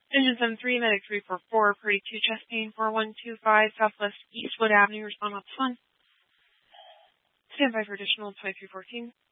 Engine 73, Medic 344, Party 2, chest pain 4125, Southwest Eastwood Avenue, respond on 1. Stand by for additional 2314.